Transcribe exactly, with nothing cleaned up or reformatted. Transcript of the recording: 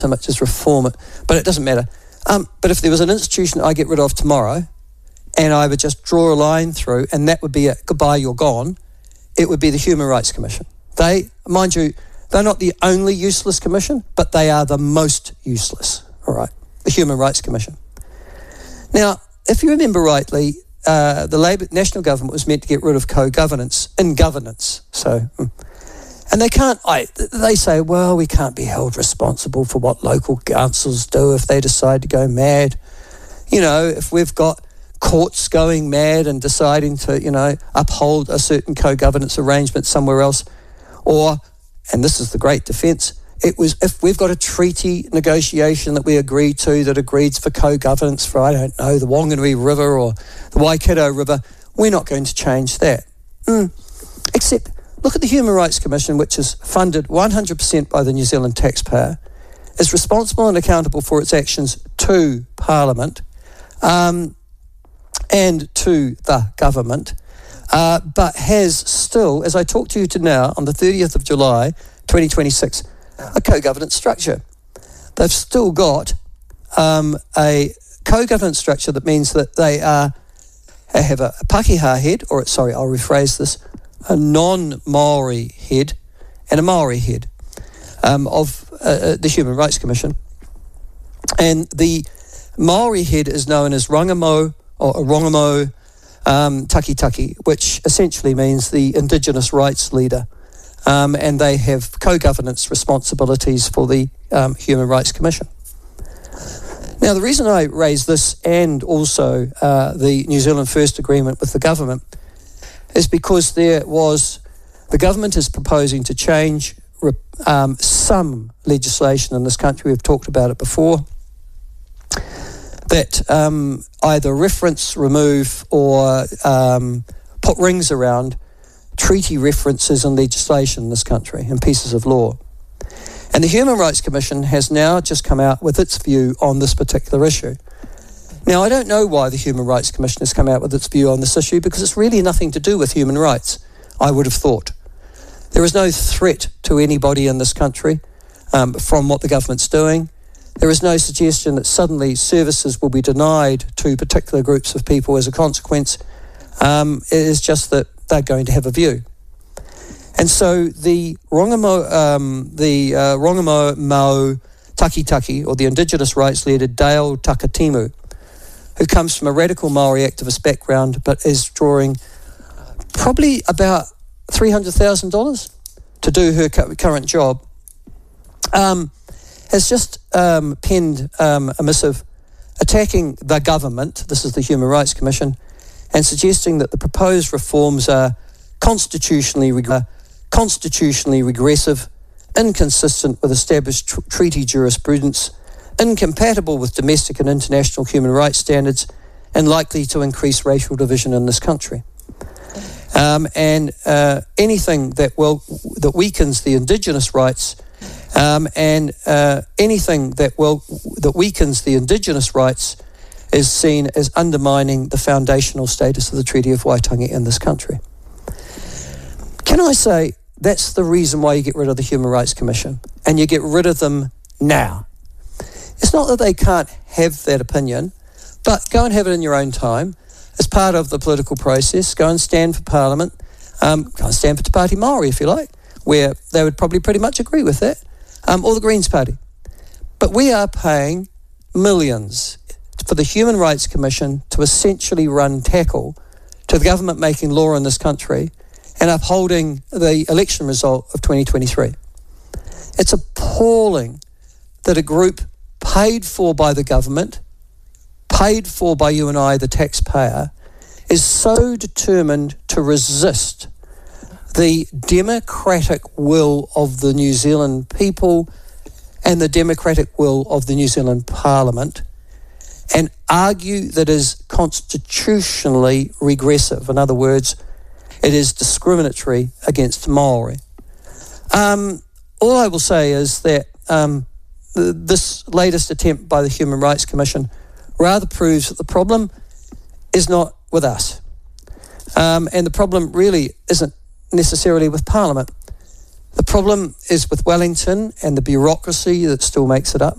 so much as reform it, but it doesn't matter. Um, but if there was an institution I get rid of tomorrow, and I would just draw a line through, and that would be it, goodbye, you're gone, it would be the Human Rights Commission. They, mind you, they're not the only useless commission, but they are the most useless, all right, the Human Rights Commission. Now, if you remember rightly, uh, the Labour National Government was meant to get rid of co-governance in governance, so... Mm. And they can't, I, they say, well, we can't be held responsible for what local councils do if they decide to go mad. You know, if we've got courts going mad and deciding to, you know, uphold a certain co-governance arrangement somewhere else. Or, and this is the great defence, it was if we've got a treaty negotiation that we agreed to that agrees for co-governance for, I don't know, the Whanganui River or the Waikato River, we're not going to change that. Mm. Except... look at the Human Rights Commission, which is funded one hundred percent by the New Zealand taxpayer, is responsible and accountable for its actions to Parliament um, and to the government, uh, but has still, as I talk to you to now, on the thirtieth of July twenty twenty-six, a co-governance structure. They've still got um, a co-governance structure that means that they are they have a Pakeha head, or sorry, I'll rephrase this, a non-Maori head and a Maori head um, of uh, the Human Rights Commission. And the Maori head is known as Rangamo or Rongamo um, Takitaki, which essentially means the Indigenous rights leader. Um, and they have co-governance responsibilities for the um, Human Rights Commission. Now, the reason I raise this and also uh, the New Zealand First Agreement with the government is because there was, the government is proposing to change um, some legislation in this country, we've talked about it before, that um, either reference, remove or um, put rings around treaty references in legislation in this country and pieces of law. And the Human Rights Commission has now just come out with its view on this particular issue. Now, I don't know why the Human Rights Commission has come out with its view on this issue, because it's really nothing to do with human rights, I would have thought. There is no threat to anybody in this country um, from what the government's doing. There is no suggestion that suddenly services will be denied to particular groups of people as a consequence. Um, it is just that they're going to have a view. And so the Rongamo, um, the uh, Rongamo Mau Takitaki, or the Indigenous rights leader Dale Takatimu, who comes from a radical Maori activist background but is drawing probably about three hundred thousand dollars to do her current job, um, has just um, penned um, a missive attacking the government, this is the Human Rights Commission, and suggesting that the proposed reforms are constitutionally, reg- constitutionally regressive, inconsistent with established tr- treaty jurisprudence, incompatible with domestic and international human rights standards, and likely to increase racial division in this country. Um, and uh, anything that will that weakens the Indigenous rights, um, and uh, anything that will that weakens the Indigenous rights is seen as undermining the foundational status of the Treaty of Waitangi in this country. Can I say that's the reason why you get rid of the Human Rights Commission, and you get rid of them now? It's not that they can't have that opinion, but go and have it in your own time as part of the political process. Go and stand for Parliament. Um, go and stand for Te Pāti Māori, if you like, where they would probably pretty much agree with that, um, or the Greens Party. But we are paying millions for the Human Rights Commission to essentially run tackle to the government making law in this country and upholding the election result of twenty twenty-three. It's appalling that a group paid for by the government, paid for by you and I, the taxpayer, is so determined to resist the democratic will of the New Zealand people and the democratic will of the New Zealand Parliament, and argue that it is constitutionally regressive. In other words, it is discriminatory against Maori. Um, all I will say is that um, th- this latest attempt by the Human Rights Commission rather proves that the problem is not with us. Um, and the problem really isn't necessarily with Parliament. The problem is with Wellington and the bureaucracy that still makes it up.